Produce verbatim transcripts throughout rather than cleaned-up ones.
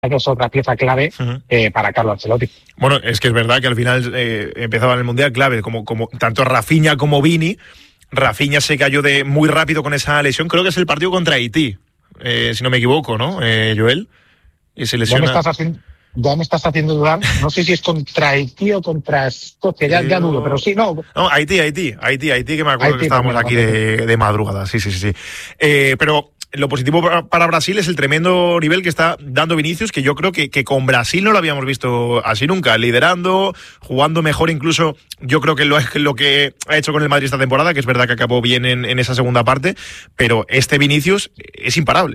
que es otra pieza clave uh-huh. eh, para Carlo Ancelotti. Bueno, es que es verdad que al final eh, empezaba en el Mundial clave, como, como tanto Rafinha como Vini. Rafinha se cayó de muy rápido con esa lesión, creo que es el partido contra Haití, eh, si no me equivoco, ¿no, eh, Joel? Y se lesiona... Ya me, estás haciendo, ya me estás haciendo dudar, no sé si es contra Haití o contra Escocia, ya, ya dudo, pero sí, no. No, Haití, Haití, Haití, Haití, que me acuerdo Haití, que estábamos aquí de, de madrugada, sí, sí, sí. Eh, pero... Lo positivo para Brasil es el tremendo nivel que está dando Vinicius, que yo creo que, que con Brasil no lo habíamos visto así nunca, liderando, jugando mejor incluso, yo creo que lo, lo que ha hecho con el Madrid esta temporada, que es verdad que acabó bien en, en esa segunda parte, pero este Vinicius es imparable.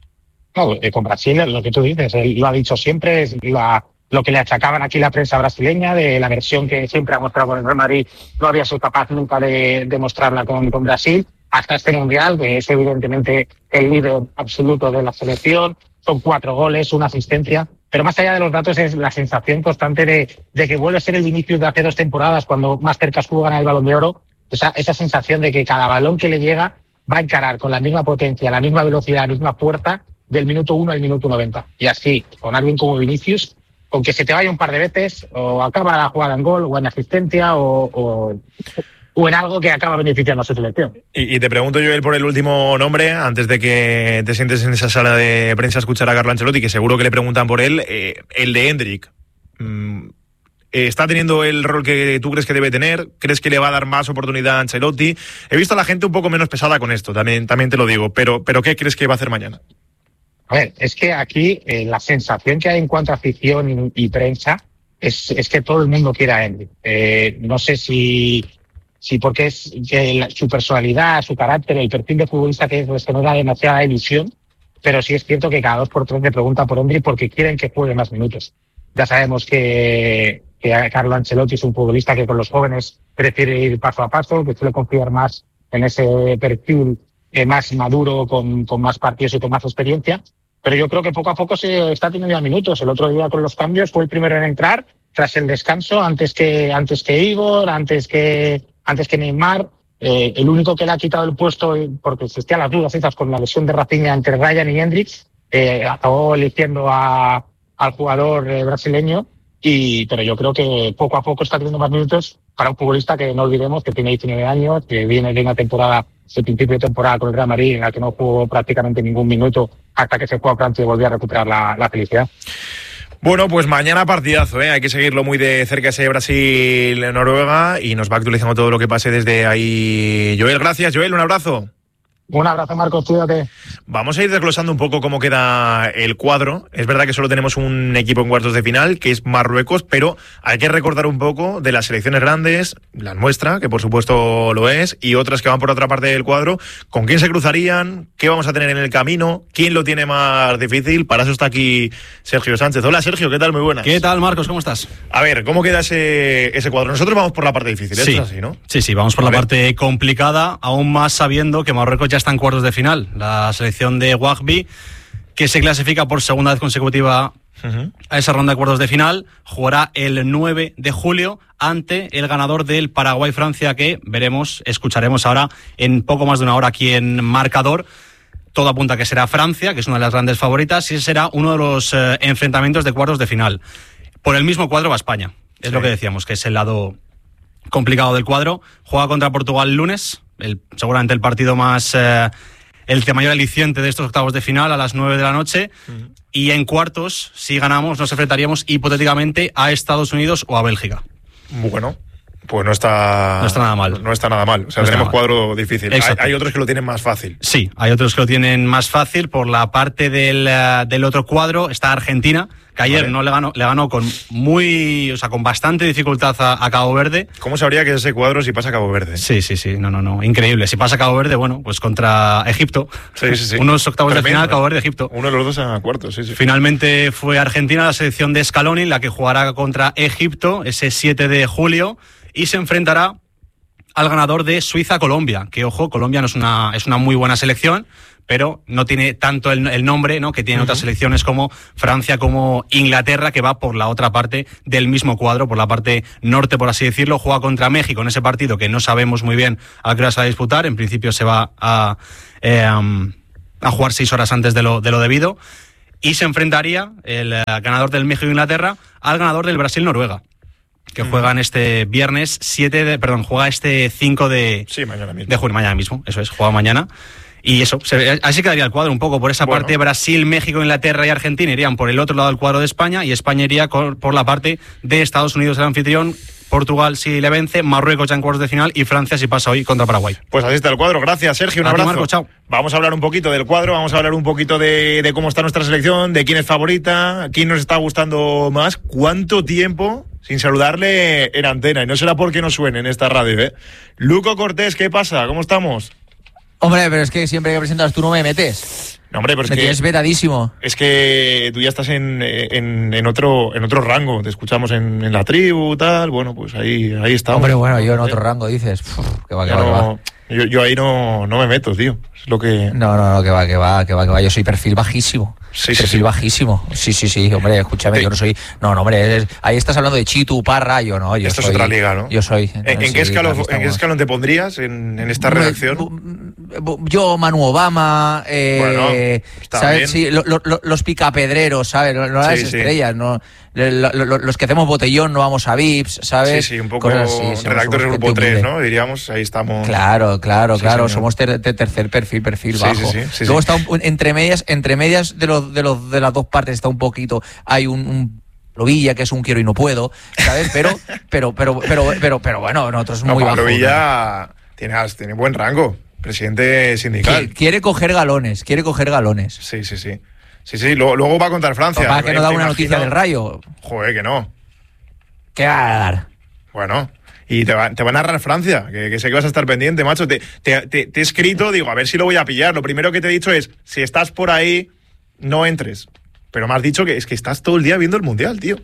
No, eh, con Brasil, lo que tú dices, él lo ha dicho siempre, es la, lo que le achacaban aquí la prensa brasileña, de la versión que siempre ha mostrado con el Real Madrid, no había sido capaz nunca de, de mostrarla con, con Brasil. Hasta este Mundial, que es evidentemente el líder absoluto de la selección, son cuatro goles, una asistencia, pero más allá de los datos es la sensación constante de, de que vuelve a ser el Vinicius de hace dos temporadas, cuando más cerca estuvo ganar el Balón de Oro, esa, esa sensación de que cada balón que le llega va a encarar con la misma potencia, la misma velocidad, la misma fuerza del minuto uno al minuto noventa. Y así, con alguien como Vinicius, con que se te vaya un par de veces, o acaba la jugada en gol, o en asistencia, o... o o en algo que acaba beneficiando a su selección. Y, y te pregunto, Joel, por el último nombre, antes de que te sientes en esa sala de prensa a escuchar a Carlo Ancelotti, que seguro que le preguntan por él, eh, el de Endrick. Mm, ¿está teniendo el rol que tú crees que debe tener? ¿Crees que le va a dar más oportunidad a Ancelotti? He visto a la gente un poco menos pesada con esto, también, también te lo digo, pero, pero ¿qué crees que va a hacer mañana? A ver, es que aquí eh, la sensación que hay en cuanto a afición y, y prensa es, es que todo el mundo quiere a Endrick. Eh, no sé si... Sí, porque es que la, su personalidad, su carácter, el perfil de futbolista que es, pues, que no da demasiada ilusión, pero sí es cierto que cada dos por tres le preguntan por Endrick porque quieren que juegue más minutos. Ya sabemos que, que Carlo Ancelotti es un futbolista que con los jóvenes prefiere ir paso a paso, que suele confiar más en ese perfil eh, más maduro, con, con más partidos y con más experiencia, pero yo creo que poco a poco se está teniendo ya minutos. El otro día con los cambios fue el primero en entrar, tras el descanso, antes que, antes que Igor, antes que... antes que Neymar, eh, el único que le ha quitado el puesto, porque existían las dudas esas con la lesión de Rafinha entre Ryan y Endrick, eh, acabó eligiendo a, al jugador eh, brasileño, y, pero yo creo que poco a poco está teniendo más minutos para un futbolista que no olvidemos que tiene diecinueve años, que viene de una temporada, el principio de temporada con el Real Madrid, en la que no jugó prácticamente ningún minuto hasta que se fue a Francia y volvió a recuperar la, la felicidad. Bueno, pues mañana partidazo, ¿eh? Hay que seguirlo muy de cerca ese Brasil-Noruega y nos va actualizando todo lo que pase desde ahí. Joel, gracias, Joel, un abrazo. Un abrazo, Marcos, cuídate. Vamos a ir desglosando un poco cómo queda el cuadro. Es verdad que solo tenemos un equipo en cuartos de final, que es Marruecos, pero hay que recordar un poco de las selecciones grandes, la nuestra, que por supuesto lo es, y otras que van por otra parte del cuadro. ¿Con quién se cruzarían? ¿Qué vamos a tener en el camino? ¿Quién lo tiene más difícil? Para eso está aquí Sergio Sánchez. Hola, Sergio, ¿qué tal? Muy buenas. ¿Qué tal, Marcos? ¿Cómo estás? A ver, ¿cómo queda ese, ese cuadro? Nosotros vamos por la parte difícil, sí. ¿Es así, no? Sí, sí, vamos por a la ver. parte complicada, aún más sabiendo que Marruecos ya está en cuartos de final. La selección de Wahbi, que se clasifica por segunda vez consecutiva uh-huh. a esa ronda de cuartos de final, jugará el nueve de julio ante el ganador del Paraguay-Francia, que veremos, escucharemos ahora en poco más de una hora aquí en Marcador. Todo apunta a que será Francia, que es una de las grandes favoritas, y ese será uno de los eh, enfrentamientos de cuartos de final. Por el mismo cuadro va España, es sí. lo que decíamos, que es el lado complicado del cuadro. Juega contra Portugal el lunes, el, seguramente el partido más... Eh, el de mayor aliciente de estos octavos de final a las nueve de la noche. Uh-huh. Y en cuartos, si ganamos, nos enfrentaríamos hipotéticamente a Estados Unidos o a Bélgica. Bueno, pues no está... No está nada mal. No está nada mal. O sea, no tenemos cuadro difícil. Hay, hay otros que lo tienen más fácil. Sí, hay otros que lo tienen más fácil. Por la parte del, uh, del otro cuadro está Argentina, que ayer vale. no le ganó, le ganó con muy, o sea, con bastante dificultad a, a Cabo Verde. ¿Cómo sabría que es ese cuadro si pasa a Cabo Verde? Sí, sí, sí, no, no, no, increíble. Si pasa a Cabo Verde, bueno, pues contra Egipto. Sí, sí, sí. Unos octavos Tremendo, de final, Cabo Verde, Egipto. Uno de los dos a cuartos, sí, sí. Finalmente fue Argentina la selección de Scaloni, la que jugará contra Egipto ese siete de julio y se enfrentará al ganador de Suiza-Colombia, que ojo, Colombia no es una, es una muy buena selección, pero no tiene tanto el, el nombre, ¿no?, que tienen uh-huh. otras selecciones como Francia, como Inglaterra, que va por la otra parte del mismo cuadro, por la parte norte, por así decirlo. Juega contra México en ese partido que no sabemos muy bien a qué hora se va a disputar. En principio se va a, eh, a jugar seis horas antes de lo, de lo debido. y se enfrentaría el uh, ganador del México-Inglaterra al ganador del Brasil-Noruega, que mm. juegan este viernes siete de, perdón, juega este cinco de, sí, mañana mismo. de junio, mañana mismo, eso es, juega mañana. Y eso, se, así quedaría el cuadro un poco. Por esa bueno. parte, Brasil, México, Inglaterra y Argentina irían por el otro lado del cuadro de España, y España iría con, por la parte de Estados Unidos, el anfitrión, Portugal si le vence, Marruecos ya en cuartos de final y Francia si pasa hoy contra Paraguay. Pues así está el cuadro. Gracias, Sergio. Un a abrazo. Ti, Marco, chao. Vamos a hablar un poquito del cuadro, vamos a hablar un poquito de, de cómo está nuestra selección, de quién es favorita, quién nos está gustando más. ¿Cuánto tiempo sin saludarle en antena? Y no será porque no suene en esta radio, ¿eh? Luco Cortés, ¿qué pasa? ¿Cómo estamos? Hombre, pero es que siempre que presentas tú no me metes. No, hombre, pero es me que tienes vedadísimo. Es que tú ya estás en, en, en otro en otro rango. Te escuchamos en, en la tribu, tal. Bueno, pues ahí, ahí estamos. Hombre, bueno, yo en otro rango dices. Uf, que va, que va, no, que va. Yo, yo ahí no, no me meto, tío. Es lo que... No, no, no, que va, que va, que va, que va. Yo soy perfil bajísimo. Sí, perfil sí, sí. bajísimo. Sí, sí, sí, hombre, escúchame, sí. Yo no soy... No, no, hombre, es... ahí estás hablando de Chitu, Parra, yo no, yo Esto soy... es otra liga, ¿no? Yo soy... ¿En, en, sí, qué, escalón, ¿en qué escalón te pondrías en, en esta redacción? Yo, Manu Obama, eh, bueno, está ¿sabes? bien. Sí, lo, lo, los picapedreros, ¿sabes? No, no las sí, estrellas, sí. no... Lo, lo, los que hacemos botellón no vamos a V I Ps, ¿sabes? Sí, sí, un poco así, redactores grupo tres, ¿no? Diríamos, ahí estamos. Claro, claro, sí, claro, señor. somos ter, ter, tercer perfil, perfil sí, bajo. Sí, sí, sí, Luego sí. está un, entre medias, entre medias de los de los de las dos partes está un poquito, hay un, un Villa que es un quiero y no puedo, ¿sabes? Pero pero pero pero pero pero bueno, nosotros no, muy Pablo bajo. Villa ¿no? tiene tiene buen rango, presidente sindical. Quiere, quiere coger galones, quiere coger galones. Sí, sí, sí. Sí, sí, luego, luego va a contar Francia. Para que no da una imagino... noticia del Rayo. Joder, que no. ¿Qué va a dar? Bueno, y te va, te va a narrar Francia, que, que sé que vas a estar pendiente, macho. Te, te, te, te he escrito, digo, a ver si lo voy a pillar. Lo primero que te he dicho es, si estás por ahí, no entres. Pero me has dicho que es que estás todo el día viendo el Mundial, tío.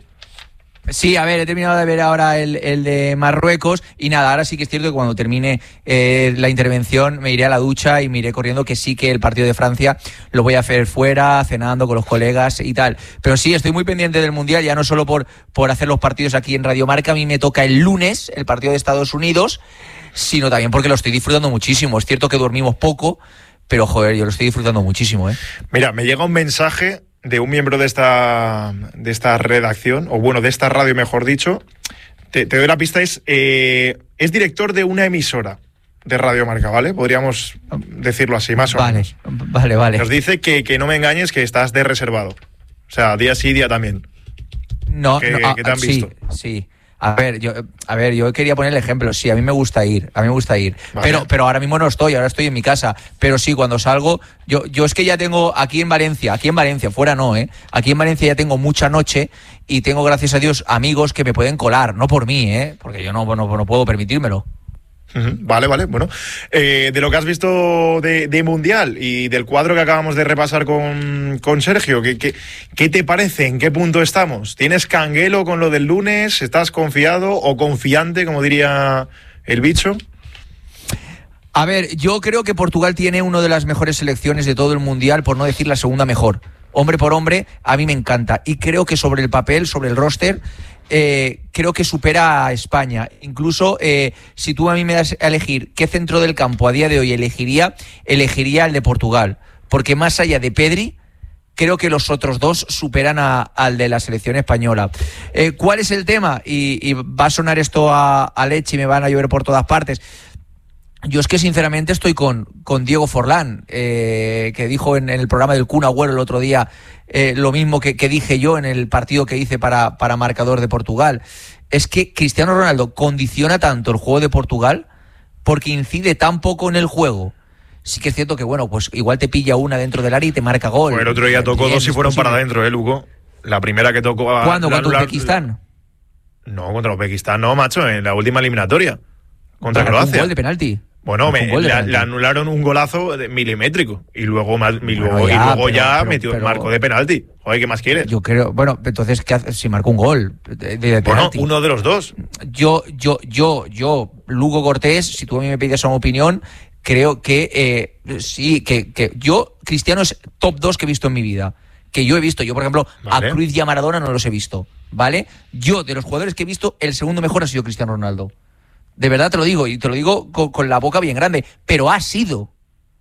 Sí, a ver, he terminado de ver ahora el, el de Marruecos y nada, ahora sí que es cierto que cuando termine eh, la intervención me iré a la ducha y me iré corriendo, que sí que el partido de Francia lo voy a hacer fuera, cenando con los colegas y tal. Pero sí, estoy muy pendiente del Mundial, ya no solo por, por hacer los partidos aquí en Radio Marca, a mí me toca el lunes el partido de Estados Unidos, sino también porque lo estoy disfrutando muchísimo. Es cierto que dormimos poco, pero joder, yo lo estoy disfrutando muchísimo, ¿eh? Mira, me llega un mensaje de un miembro de esta, de esta redacción, o bueno, de esta radio, mejor dicho. Te, te doy la pista, es, eh, es director de una emisora de Radio Marca, ¿vale? Podríamos decirlo así, más o vale, menos. Vale, vale. Nos dice que, que no me engañes, que estás de reservado. O sea, día sí, día también. No, que, no, que te han sí, visto. Sí. A ver, yo, a ver, yo quería poner el ejemplo. Sí, a mí me gusta ir, a mí me gusta ir. Vale. Pero, pero ahora mismo no estoy, ahora estoy en mi casa. Pero sí, cuando salgo, yo, yo es que ya tengo aquí en Valencia, aquí en Valencia, fuera no, ¿eh? Aquí en Valencia ya tengo mucha noche y tengo, gracias a Dios, amigos que me pueden colar, no por mí, ¿eh? Porque yo no, no, no puedo permitírmelo. Vale, vale, bueno. Eh, de lo que has visto de, de Mundial y del cuadro que acabamos de repasar con, con Sergio, ¿qué, qué, ¿qué te parece? ¿En qué punto estamos? ¿Tienes canguelo con lo del lunes? ¿Estás confiado o confiante, como diría el bicho? A ver, yo creo que Portugal tiene una de las mejores selecciones de todo el Mundial, por no decir la segunda mejor. Hombre por hombre, a mí me encanta. Y creo que sobre el papel, sobre el roster, eh, creo que supera a España. Incluso, eh, si tú a mí me das a elegir qué centro del campo a día de hoy elegiría, elegiría el de Portugal. Porque más allá de Pedri, creo que los otros dos superan a, al de la selección española. Eh, ¿Cuál es el tema? Y, y va a sonar esto a, a leche y me van a llover por todas partes. Yo es que sinceramente estoy con, con Diego Forlán, eh, que dijo en, en el programa del Kun Agüero el otro día eh, lo mismo que, que dije yo en el partido que hice para, para marcador de Portugal. Es que Cristiano Ronaldo condiciona tanto el juego de Portugal porque incide tan poco en el juego. Sí que es cierto que, bueno, pues igual te pilla una dentro del área y te marca gol. Pues el otro día tocó Bien, dos y fueron para adentro, ¿eh, Lugo? La primera que tocó... A, ¿Cuándo? La, ¿Contra la, Uzbekistán? No, contra Uzbekistán no, macho, en la última eliminatoria. Contra Croacia. Un gol de penalti. Bueno, me, le, le anularon un golazo de milimétrico y luego, más, y luego, bueno, ya, y luego pero, ya pero, metió pero, marco de penalti. Joder, ¿qué más quieres? Yo creo, bueno, entonces ¿qué hace? Si marcó un gol de, de bueno, penalti. Uno de los dos. Yo, yo, yo, yo, Lugo Cortés, si tú a mí me pides una opinión, creo que eh, sí, que, que yo, Cristiano es top dos que he visto en mi vida. Que yo he visto, yo por ejemplo, vale. a Cruyff y a Maradona no los he visto, ¿vale? Yo, de los jugadores que he visto, el segundo mejor ha sido Cristiano Ronaldo. De verdad te lo digo, y te lo digo con, con la boca bien grande, pero ha sido. O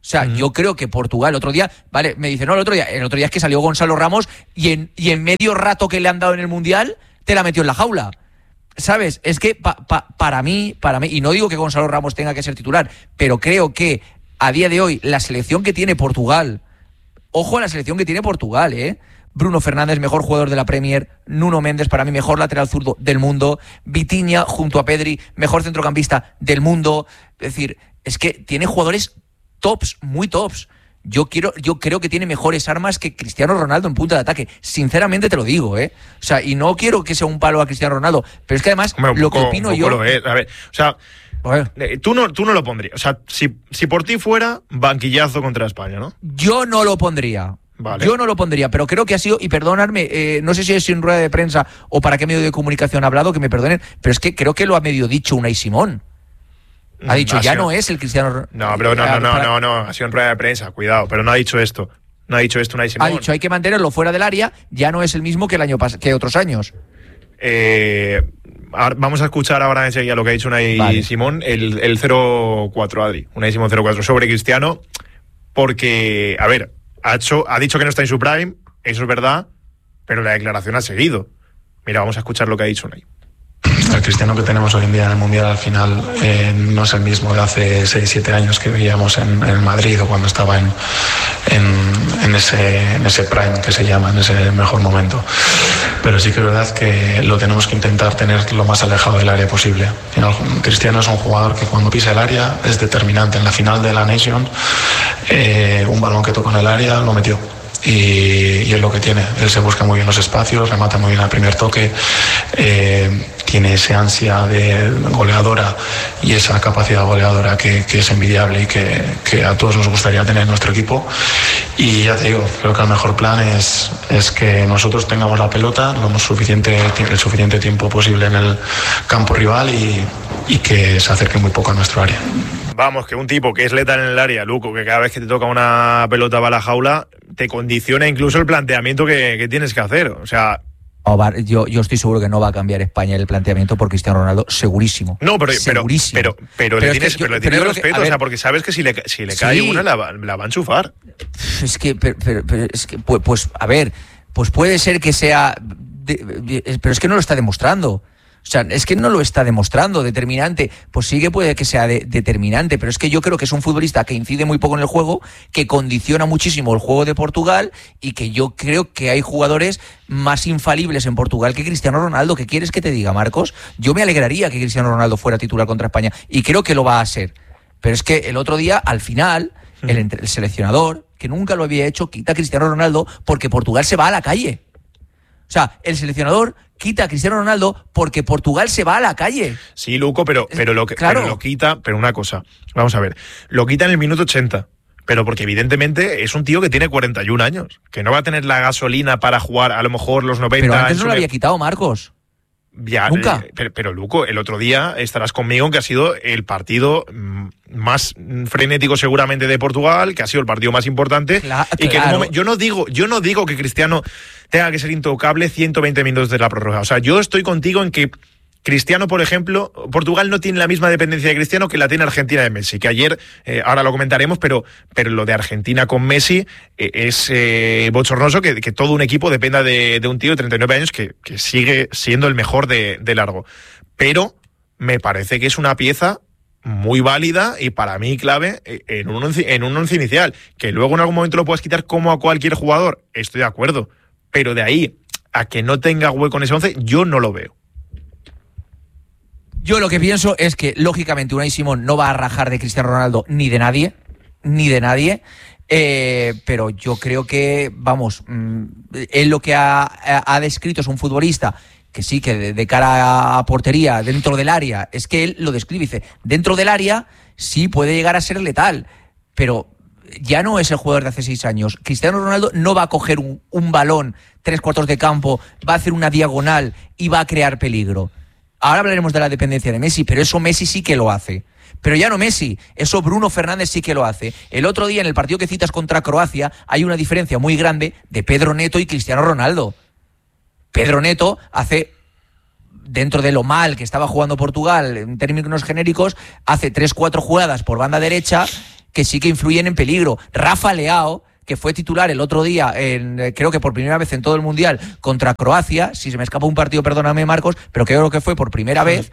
sea, uh-huh. yo creo que Portugal el otro día, vale, me dice, no, el otro día, el otro día es que salió Gonzalo Ramos y en, y en medio rato que le han dado en el Mundial, te la metió en la jaula. ¿Sabes? Es que pa, pa, para mí, para mí, y no digo que Gonzalo Ramos tenga que ser titular, pero creo que a día de hoy la selección que tiene Portugal, ojo a la selección que tiene Portugal, ¿eh? Bruno Fernández, mejor jugador de la Premier. Nuno Méndez, para mí, mejor lateral zurdo del mundo. Vitinha, junto a Pedri, mejor centrocampista del mundo. Es decir, es que tiene jugadores tops, muy tops. Yo quiero, yo creo que tiene mejores armas que Cristiano Ronaldo en punta de ataque. Sinceramente te lo digo, ¿eh? O sea, y no quiero que sea un palo a Cristiano Ronaldo, pero es que además, Hombre, lo poco, que opino yo... Lo es. A ver, o sea... Bueno. Tú no, tú no lo pondrías. O sea, si, si por ti fuera, banquillazo contra España, ¿no? Yo no lo pondría. Vale. Yo no lo pondría, pero creo que ha sido, y perdonadme, eh, no sé si es en rueda de prensa o para qué medio de comunicación ha hablado, que me perdonen, pero es que creo que lo ha medio dicho Unai Simón. Ha dicho, ha ya sido... no es el Cristiano... No, pero no, no, no, para... no, no, ha sido en rueda de prensa, cuidado, pero no ha dicho esto. No ha dicho esto Unai Simón. Ha dicho, hay que mantenerlo fuera del área, ya no es el mismo que el año pas- que otros años. Eh... Vamos a escuchar ahora enseguida lo que ha dicho Unai vale. Simón, el, el cero cuatro, Adri. Unai Simón cero cuatro sobre Cristiano, porque, a ver, ha, hecho, ha dicho que no está en su prime, eso es verdad, pero la declaración ha seguido. Mira, vamos a escuchar lo que ha dicho Unai. El Cristiano que tenemos hoy en día en el Mundial al final eh, no es el mismo de hace seis siete años que veíamos en, en Madrid o cuando estaba en, en, en, ese, en ese prime que se llama, en ese mejor momento. Pero sí que es verdad que lo tenemos que intentar tener lo más alejado del área posible. Al final, Cristiano es un jugador que cuando pisa el área es determinante. En la final de la Nation, eh, un balón que tocó en el área lo metió. Y, y es lo que tiene. Él se busca muy bien los espacios, remata muy bien al primer toque, eh, tiene esa ansia de goleadora y esa capacidad goleadora que, que es envidiable y que, que a todos nos gustaría tener en nuestro equipo. Y ya te digo, creo que el mejor plan es, es que nosotros tengamos la pelota lo suficiente, el suficiente tiempo posible en el campo rival y, y que se acerque muy poco a nuestro área. Vamos, que un tipo que es letal en el área, Luco, que cada vez que te toca una pelota va a la jaula, te condiciona incluso el planteamiento que, que tienes que hacer. O sea... Yo, yo estoy seguro que no va a cambiar España el planteamiento por Cristiano Ronaldo, segurísimo. No, pero, segurísimo. pero, pero, pero, pero le tienes, yo, pero le tienes pero respeto, que, o sea, porque sabes que si le, si le cae sí. una la, la va a enchufar. Es que, pero, pero, pero es que pues, pues, a ver, pues puede ser que sea... De, de, pero es que no lo está demostrando. O sea, es que no lo está demostrando determinante. Pues sí que puede que sea de, determinante, pero es que yo creo que es un futbolista que incide muy poco en el juego, que condiciona muchísimo el juego de Portugal y que yo creo que hay jugadores más infalibles en Portugal que Cristiano Ronaldo. ¿Qué quieres que te diga, Marcos? Yo me alegraría que Cristiano Ronaldo fuera titular contra España y creo que lo va a ser. Pero es que el otro día, al final, el, el seleccionador, que nunca lo había hecho, quita a Cristiano Ronaldo porque Portugal se va a la calle. O sea, el seleccionador quita a Cristiano Ronaldo porque Portugal se va a la calle. Sí, Luco, pero, pero, lo, que, claro. pero lo quita, pero una cosa, vamos a ver, lo quita en el minuto ochenta, pero porque evidentemente es un tío que tiene cuarenta y un años, que no va a tener la gasolina para jugar a lo mejor los noventa. Pero antes no lo había quitado, Marcos. Ya, Nunca. Eh, pero, pero Luco, el otro día estarás conmigo que ha sido el partido más frenético seguramente de Portugal, que ha sido el partido más importante. Claro, y que claro. en un momento, yo no digo, yo no digo que Cristiano tenga que ser intocable ciento veinte minutos de la prórroga. O sea, yo estoy contigo en que Cristiano, por ejemplo, Portugal no tiene la misma dependencia de Cristiano que la tiene Argentina de Messi, que ayer, eh, ahora lo comentaremos, pero, pero lo de Argentina con Messi eh, es eh, bochornoso que, que todo un equipo dependa de, de un tío de treinta y nueve años que, que sigue siendo el mejor de, de largo. Pero me parece que es una pieza muy válida y para mí clave en un once, en un once inicial. Que luego en algún momento lo puedas quitar como a cualquier jugador, estoy de acuerdo, pero de ahí a que no tenga hueco en ese once, yo no lo veo. Yo lo que pienso es que, lógicamente, Unai Simón no va a rajar de Cristiano Ronaldo ni de nadie, ni de nadie, eh, pero yo creo que, vamos, mmm, él lo que ha, ha descrito es un futbolista que sí, que de, de cara a portería, dentro del área, es que él lo describe, dice, dentro del área sí puede llegar a ser letal, pero ya no es el jugador de hace seis años. Cristiano Ronaldo no va a coger un, un balón, tres cuartos de campo, va a hacer una diagonal y va a crear peligro. Ahora hablaremos de la dependencia de Messi, pero eso Messi sí que lo hace. Pero ya no Messi, eso Bruno Fernández sí que lo hace. El otro día, en el partido que citas contra Croacia, hay una diferencia muy grande de Pedro Neto y Cristiano Ronaldo. Pedro Neto hace, dentro de lo mal que estaba jugando Portugal, en términos genéricos, hace tres cuatro jugadas por banda derecha que sí que influyen en peligro. Rafa Leao, que fue titular el otro día, en, creo que por primera vez en todo el Mundial, contra Croacia, si se me escapa un partido, perdóname Marcos, pero creo que fue por primera vez,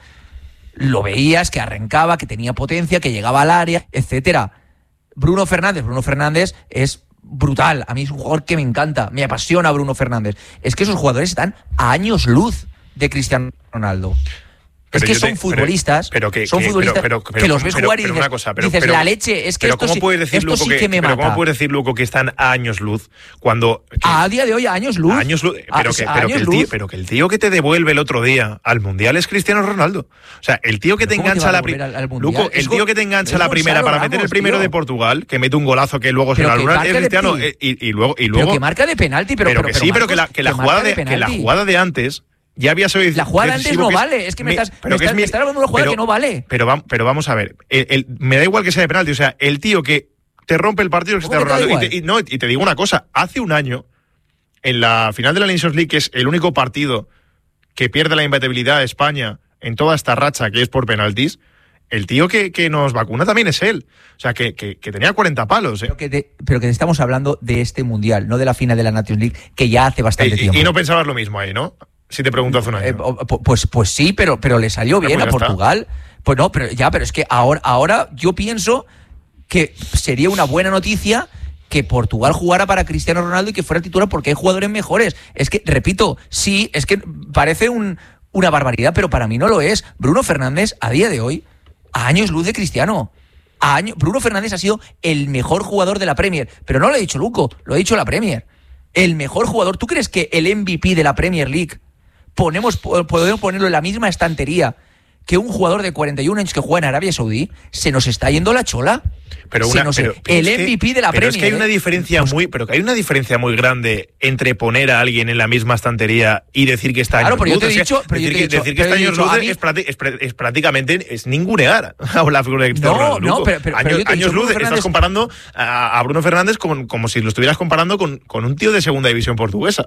lo veías que arrancaba, que tenía potencia, que llegaba al área, etcétera. Bruno Fernández, Bruno Fernández es brutal, a mí es un jugador que me encanta, me apasiona Bruno Fernández. Es que esos jugadores están a años luz de Cristiano Ronaldo. Pero es que son te, futbolistas, pero, pero que, son que, futbolistas pero, pero, pero, que los ves pero, jugar y pero dices, cosa, pero, dices pero, la leche, es que pero esto, ¿cómo sí, puedes decir, esto Luco, sí que, que me pero mata. ¿cómo puedes decir, Luco, que están a años luz cuando... Que, a día de hoy, a años luz. A años luz, pero, a, que, a pero, años que el luz. tío, pero que el tío que te devuelve el otro día al Mundial es Cristiano Ronaldo. O sea, el tío que te engancha la primera... Luco, el tío que te engancha la primera para meter el primero de Portugal, que mete un golazo que luego se la luna, es Cristiano, y luego... Pero que marca de penalti, pero... Pero que sí, pero que la jugada de antes... Ya había sido la jugada antes no vale, es que me, me estás, me estás, me estás hablando de una jugada pero, que no vale. Pero, pero, pero vamos a ver, el, el, me da igual que sea de penalti, o sea, el tío que te rompe el partido es Cristiano Ronaldo. Y te, y, no, y te digo una cosa, hace un año, en la final de la Nations League, que es el único partido que pierde la imbatibilidad de España en toda esta racha que es por penaltis, el tío que, que nos vacuna también es él. O sea, que, que, que tenía cuarenta palos. ¿eh? Pero, que te, pero que te estamos hablando de este Mundial, no de la final de la Nations League, que ya hace bastante y, tiempo. Y no pensabas lo mismo ahí, ¿no? Si te pregunto hace un año. Eh, pues, pues sí, pero, pero le salió bien pues a Portugal. Está. Pues no, pero ya, pero es que ahora, ahora yo pienso que sería una buena noticia que Portugal jugara para Cristiano Ronaldo y que fuera titular porque hay jugadores mejores. Es que, repito, sí, es que parece un, una barbaridad, pero para mí no lo es. Bruno Fernández, a día de hoy, a años luz de Cristiano. A año, Bruno Fernández ha sido el mejor jugador de la Premier. Pero no lo ha dicho Luco, lo ha dicho la Premier. El mejor jugador. ¿Tú crees que el M V P de la Premier League ponemos podemos ponerlo en la misma estantería que un jugador de cuarenta y un años que juega en Arabia Saudí? Se nos está yendo la chola. Pero una, nos, pero, el es M V P que, de la pero Premier. Es que hay una diferencia pues, muy, pero que hay una diferencia muy grande entre poner a alguien en la misma estantería y decir que está claro, años pero luz. Yo te he dicho, pero decir, yo te he dicho, decir que está años luz es, es, es prácticamente es ningunear a la figura de Cristiano no, Ronaldo. No, pero, pero, años, pero años luz Fernández... estás comparando a, a Bruno Fernández con, como si lo estuvieras comparando con, con un tío de segunda división portuguesa.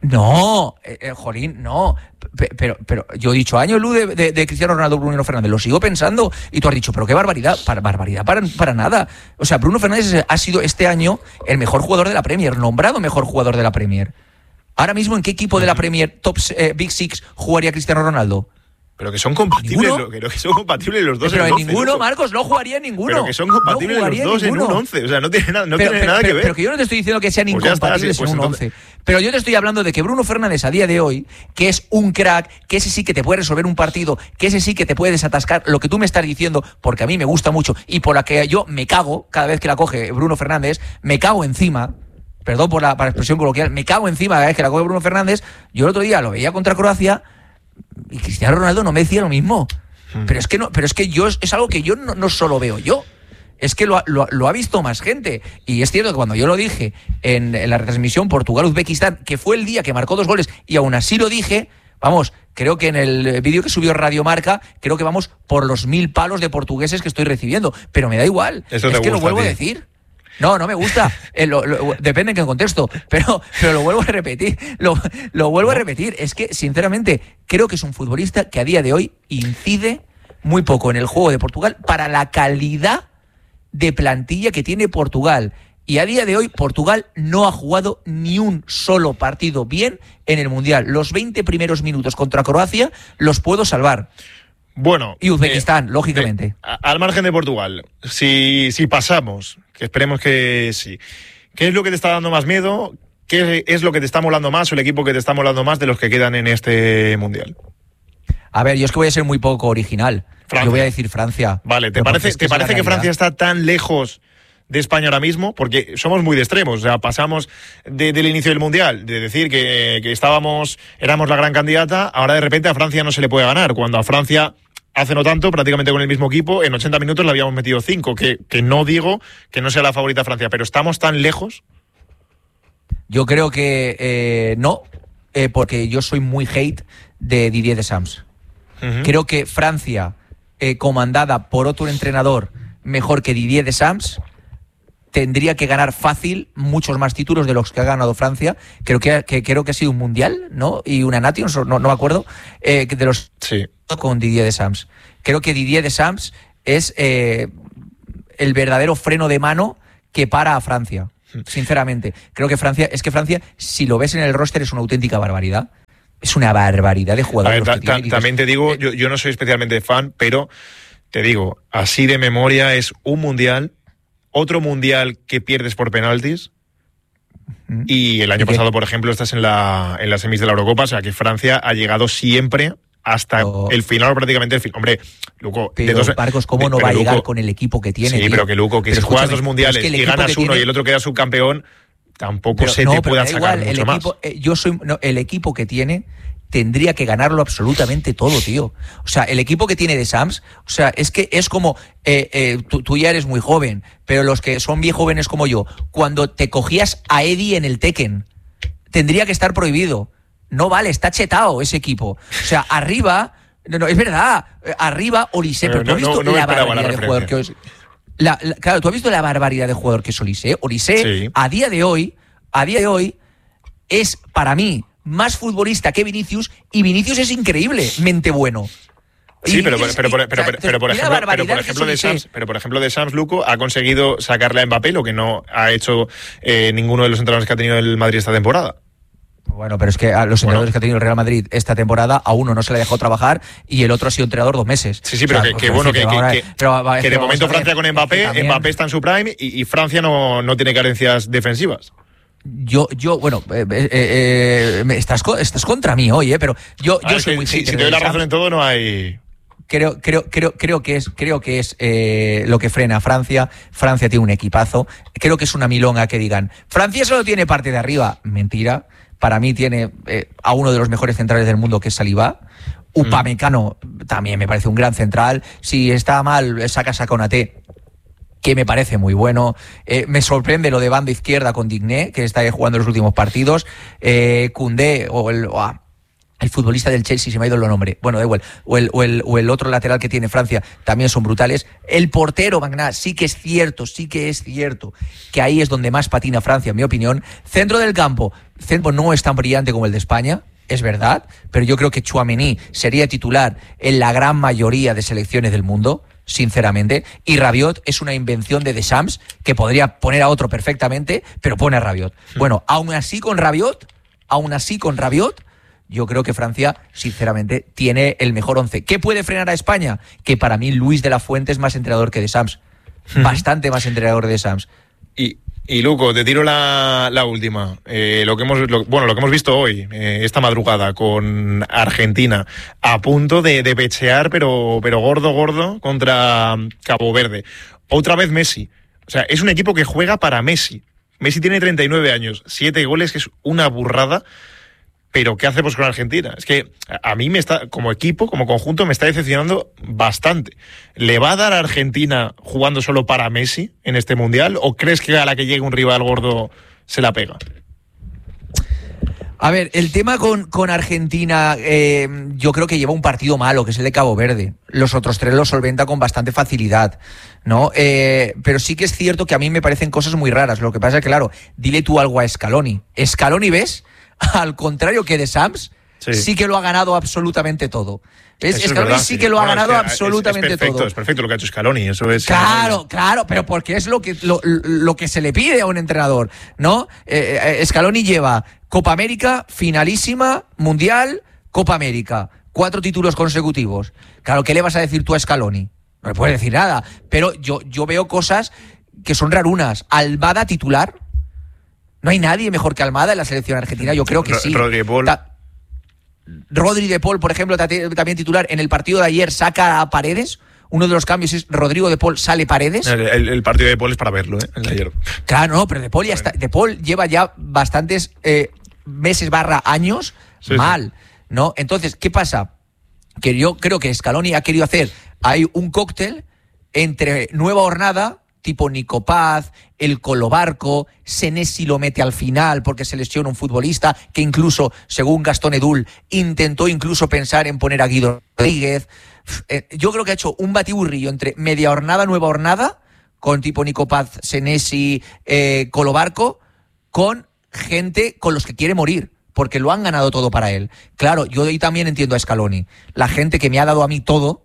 No, eh, eh, Jolín, no. P pero, pero yo he dicho años luz de, de, de Cristiano Ronaldo, Bruno Fernández, lo sigo pensando. Y tú has dicho, pero qué barbaridad, para, barbaridad para, para nada. O sea, Bruno Fernández ha sido este año el mejor jugador de la Premier, nombrado mejor jugador de la Premier. Ahora mismo, ¿en qué equipo de la Premier top eh, Big Six jugaría Cristiano Ronaldo? Pero que son compatibles, lo, que, que son compatibles los dos. Pero en en once, ninguno, ¿no? Marcos, no jugaría en ninguno. Pero que son compatibles no los dos en, en un once. O sea, no tiene, nada, no pero, tiene pero, nada pero, que ver. Pero que yo no te estoy diciendo que sean pues incompatibles está, sí, pues en un entonces... once. Pero yo te estoy hablando de que Bruno Fernández a día de hoy, que es un crack, que ese sí que te puede resolver un partido, que ese sí que te puede desatascar lo que tú me estás diciendo, porque a mí me gusta mucho y por la que yo me cago cada vez que la coge Bruno Fernández, me cago encima. Perdón por la, por la expresión coloquial, me cago encima cada vez que la coge Bruno Fernández. Yo el otro día lo veía contra Croacia y Cristiano Ronaldo no me decía lo mismo. Pero es que no, pero es que yo es algo que yo no, no solo veo yo. Es que lo, lo, lo ha visto más gente. Y es cierto que cuando yo lo dije en, en la retransmisión Portugal-Uzbekistán, que fue el día que marcó dos goles, y aún así lo dije, vamos, creo que en el vídeo que subió Radio Marca, creo que vamos por los mil palos de portugueses que estoy recibiendo. Pero me da igual. Eso es que lo vuelvo a a decir. No, no me gusta. Eh, lo, lo, depende en qué contexto. Pero, pero lo vuelvo a repetir. Lo, lo vuelvo a repetir. Es que, sinceramente, creo que es un futbolista que a día de hoy incide muy poco en el juego de Portugal para la calidad de plantilla que tiene Portugal. Y a día de hoy Portugal no ha jugado ni un solo partido bien en el Mundial. Los veinte primeros minutos contra Croacia los puedo salvar. Bueno, y Uzbekistán, eh, lógicamente. De, a, al margen de Portugal, si, si pasamos, que esperemos que sí, ¿qué es lo que te está dando más miedo? ¿Qué es lo que te está molando más o el equipo que te está molando más de los que quedan en este Mundial? A ver, yo es que voy a ser muy poco original. Francia. Yo voy a decir Francia. Vale, ¿te parece, es que, ¿te parece que Francia está tan lejos de España ahora mismo? Porque somos muy de extremos. O sea, pasamos de, del inicio del Mundial, de decir que, que estábamos, éramos la gran candidata, ahora de repente a Francia no se le puede ganar. Cuando a Francia, hace no tanto, prácticamente con el mismo equipo, en ochenta minutos le habíamos metido cinco. Que, que no digo que no sea la favorita Francia, pero ¿estamos tan lejos? Yo creo que eh, no, eh, porque yo soy muy hate de Didier Deschamps. Uh-huh. Creo que Francia, eh, comandada por otro entrenador mejor que Didier Deschamps, tendría que ganar fácil muchos más títulos de los que ha ganado Francia. Creo que, que creo que ha sido un Mundial, ¿no? Y una Nations, no, no me acuerdo, eh, de los sí. con Didier Deschamps. Creo que Didier Deschamps es, eh, el verdadero freno de mano que para a Francia. Sinceramente, creo que Francia, es que Francia, si lo ves en el roster, es una auténtica barbaridad. Es una barbaridad de jugadores. A ver, ta, ta, también te digo, yo, yo no soy especialmente fan, pero te digo, así de memoria es un mundial, otro mundial que pierdes por penaltis, mm. y el año ¿Y pasado, qué? por ejemplo, estás en la en las semis de la Eurocopa, o sea que Francia ha llegado siempre hasta oh. el final, prácticamente el final. Hombre, Luco, pero de dos, Marcos, ¿cómo de, no va a llegar Luco, con el equipo que tiene? Sí, tío? pero que Luco, que pero si juegas dos mundiales es que y ganas uno tiene... y el otro queda subcampeón, tampoco pero, se no, te pueda sacar igual, mucho el equipo, más. Eh, yo soy, no, el equipo que tiene tendría que ganarlo absolutamente todo, tío. O sea, el equipo que tiene Deschamps, o sea, es que es como, eh, eh, tú, tú ya eres muy joven, pero los que son bien jóvenes como yo, cuando te cogías a Eddie en el Tekken, tendría que estar prohibido. No vale, está chetado ese equipo. O sea, arriba, no, no, es verdad, arriba Olise, pero, pero tú has visto no, no la barbaridad la de jugador que es... La, la, claro, tú has visto la barbaridad de jugador que es Olise. Olise, sí. a día de hoy, a día de hoy, es para mí más futbolista que Vinicius, y Vinicius es increíblemente bueno. Sí, pero, pero, pero, pero, pero, pero por ejemplo, pero por ejemplo de Sams, pero por ejemplo de Sams, Luco ha conseguido sacarle a Mbappé, lo que no ha hecho eh, ninguno de los entrenadores que ha tenido el Madrid esta temporada. Bueno, pero es que a los entrenadores bueno. que ha tenido el Real Madrid esta temporada, a uno no se le ha dejado trabajar y el otro ha sido entrenador dos meses. Sí, sí, pero o sea, que, que bueno, que, que, que, pero, que, que de momento Francia con Mbappé, Mbappé está en su prime y, y Francia no, no tiene carencias defensivas. Yo, yo, bueno, eh, eh, eh, estás, estás contra mí hoy, eh, pero yo, yo soy que, muy si, si te doy la razón en todo, no hay. Creo, creo, creo, creo que es, creo que es eh, lo que frena a Francia. Francia tiene un equipazo. Creo que es una milonga que digan Francia solo tiene parte de arriba. Mentira. Para mí tiene eh, a uno de los mejores centrales del mundo, que es Saliba. Upamecano mm. también me parece un gran central. Si está mal, sacas a Konaté, que me parece muy bueno. Eh, me sorprende lo de banda izquierda con Digné, que está jugando los últimos partidos. Eh, Koundé o el... Oh, el futbolista del Chelsea, se me ha ido el nombre. Bueno, da igual. O el, o, el, o el otro lateral que tiene Francia también son brutales. El portero, Magná, sí que es cierto, sí que es cierto que ahí es donde más patina Francia, en mi opinión. Centro del campo. Centro no es tan brillante como el de España, es verdad, pero yo creo que Tchouaméni sería titular en la gran mayoría de selecciones del mundo, sinceramente. Y Rabiot es una invención de Deschamps que podría poner a otro perfectamente, pero pone a Rabiot. Sí. Bueno, aún así con Rabiot, aún así con Rabiot, yo creo que Francia, sinceramente, tiene el mejor once. ¿Qué puede frenar a España? Que para mí Luis de la Fuente es más entrenador que Deschamps. Uh-huh. Bastante más entrenador de Deschamps. Y, y Luco, te tiro la, la última. Eh, lo que hemos, lo, bueno, lo que hemos visto hoy, eh, esta madrugada, con Argentina, a punto de, de pechear, pero, pero gordo, gordo, contra Cabo Verde. Otra vez Messi. O sea, es un equipo que juega para Messi. Messi tiene treinta y nueve años, siete goles, que es una burrada. Pero ¿qué hacemos con Argentina? Es que a mí me está, como equipo, como conjunto, me está decepcionando bastante. ¿Le va a dar a Argentina jugando solo para Messi en este Mundial? ¿O crees que a la que llegue un rival gordo se la pega? A ver, el tema con, con Argentina, eh, yo creo que lleva un partido malo, que es el de Cabo Verde. Los otros tres los solventa con bastante facilidad, ¿no? Eh, pero sí que es cierto que a mí me parecen cosas muy raras. Lo que pasa es que, claro, dile tú algo a Scaloni. Scaloni, ¿ves? Al contrario que Deschamps, sí. sí que lo ha ganado absolutamente todo. ¿Ves? Scaloni es sí, sí que lo ha bueno, ganado es que absolutamente es, es perfecto, todo. Es perfecto lo que ha hecho Scaloni, eso es. Claro, claro, pero porque es lo que lo, lo que se le pide a un entrenador, ¿no? Eh, eh, Scaloni lleva Copa América, finalísima, Mundial, Copa América, cuatro títulos consecutivos. Claro, ¿qué le vas a decir tú a Scaloni? No le puedes decir nada, pero yo, yo veo cosas que son rarunas. Almada titular. No hay nadie mejor que Almada en la selección argentina, yo creo que sí. Rodri de Paul. Ta- Rodri de Paul, por ejemplo, también titular. En el partido de ayer saca a Paredes. Uno de los cambios es Rodrigo de Paul, sale Paredes. El, el, el partido de Paul es para verlo, ¿eh? El de ayer. Claro, no, pero de Paul ya está. De Paul lleva ya bastantes eh, meses barra años sí, mal, sí. ¿no? Entonces, ¿qué pasa? Que yo creo que Scaloni ha querido hacer hay un cóctel entre nueva hornada, tipo Nico Paz, el Colobarco, Senesi lo mete al final porque se lesiona un futbolista que incluso, según Gastón Edul, intentó incluso pensar en poner a Guido Rodríguez. Yo creo que ha hecho un batiburrillo entre media hornada, nueva hornada, con tipo Nico Paz, Senesi, eh, Colobarco, con gente con los que quiere morir, porque lo han ganado todo para él. Claro, yo ahí también entiendo a Scaloni. La gente que me ha dado a mí todo,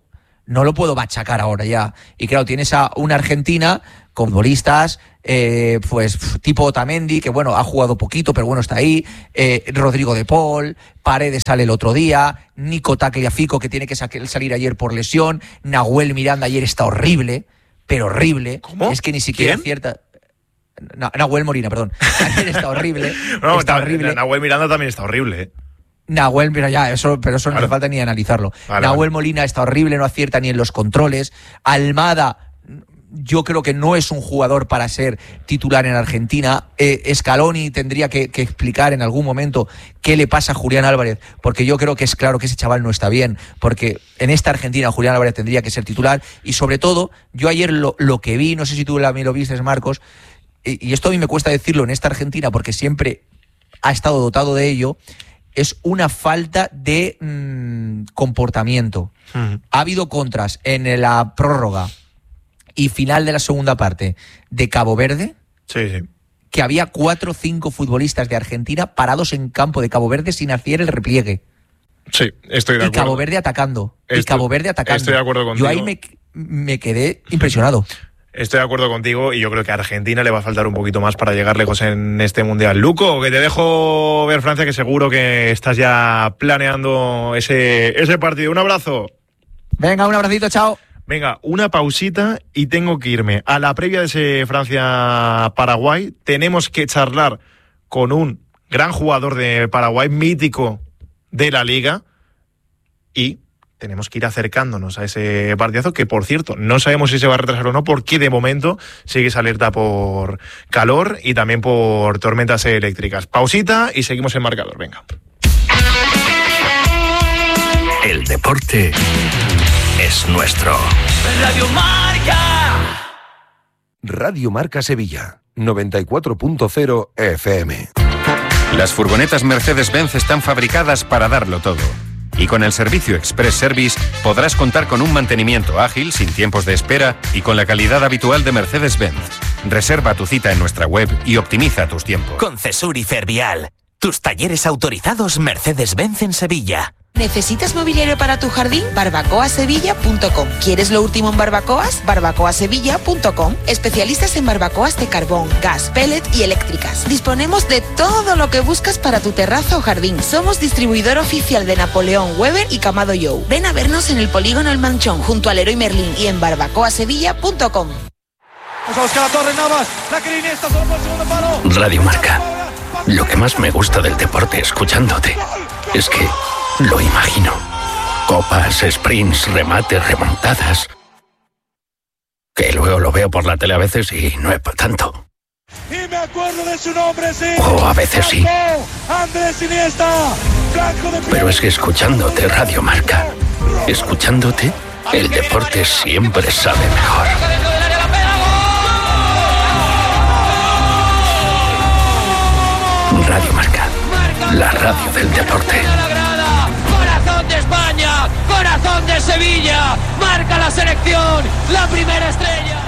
no lo puedo machacar ahora ya. Y claro, tienes a una Argentina con futbolistas, eh, pues tipo Otamendi, que bueno, ha jugado poquito, pero bueno, está ahí, eh, Rodrigo de Paul, Paredes sale el otro día, Nico Tagliafico, que tiene que salir ayer por lesión, Nahuel Miranda ayer está horrible, pero horrible. ¿Cómo? Es que ni siquiera ¿Quién? cierta... Nahuel Molina, perdón. Ayer está horrible. No, está horrible. Nahuel Miranda también está horrible, ¿eh? Nahuel, mira ya, eso, pero eso no Vale. hace falta ni analizarlo. Vale, Nahuel vale. Molina está horrible, no acierta ni en los controles. Almada, yo creo que no es un jugador para ser titular en Argentina. Eh, Scaloni tendría que, que explicar en algún momento qué le pasa a Julián Álvarez, porque yo creo que es claro que ese chaval no está bien, porque en esta Argentina Julián Álvarez tendría que ser titular. Y sobre todo, yo ayer lo, lo que vi, no sé si tú también lo viste, Marcos, y, y esto a mí me cuesta decirlo en esta Argentina porque siempre ha estado dotado de ello, es una falta de mmm, comportamiento. Uh-huh. Ha habido contras en la prórroga y final de la segunda parte de Cabo Verde, sí, sí. que había cuatro o cinco futbolistas de Argentina parados en campo de Cabo Verde sin hacer el repliegue. Sí, estoy de y acuerdo. Cabo Verde atacando. Estoy, y Cabo Verde atacando. Estoy de acuerdo contigo. Yo ahí me, me quedé impresionado. Estoy de acuerdo contigo y yo creo que a Argentina le va a faltar un poquito más para llegar lejos en este Mundial. Luco, que te dejo ver Francia, que seguro que estás ya planeando ese, ese partido. Un abrazo. Venga, un abracito, chao. Venga, una pausita y tengo que irme a la previa de ese Francia-Paraguay. Tenemos que charlar con un gran jugador de Paraguay, mítico de la liga, y tenemos que ir acercándonos a ese partidazo, que por cierto, no sabemos si se va a retrasar o no, porque de momento sigue esa alerta por calor y también por tormentas eléctricas. Pausita y seguimos en marcador, venga. El deporte es nuestro. Radio Marca. Radio Marca Sevilla, noventa y cuatro punto cero F M. Las furgonetas Mercedes-Benz están fabricadas para darlo todo. Y con el servicio Express Service podrás contar con un mantenimiento ágil, sin tiempos de espera y con la calidad habitual de Mercedes-Benz. Reserva tu cita en nuestra web y optimiza tus tiempos. Concesur y Fervial, tus talleres autorizados Mercedes-Benz en Sevilla. ¿Necesitas mobiliario para tu jardín? barbacoa sevilla punto com. ¿Quieres lo último en barbacoas? barbacoa sevilla punto com. Especialistas en barbacoas de carbón, gas, pellet y eléctricas. Disponemos de todo lo que buscas para tu terraza o jardín. Somos distribuidor oficial de Napoleón, Weber y Camado Joe. Ven a vernos en el polígono El Manchón, junto al Leroy Merlin, y en barbacoa sevilla punto com. Radio Marca. Lo que más me gusta del deporte escuchándote es que lo imagino. Copas, sprints, remates, remontadas. Que luego lo veo por la tele a veces y no es para tanto. Y me acuerdo de su nombre, sí. O a veces sí. Andrés Iniesta. Pero es que escuchándote Radio Marca, escuchándote, el deporte siempre sabe mejor. Radio Marca, la radio del deporte. Corazón de España, corazón de Sevilla, marca la selección, la primera estrella.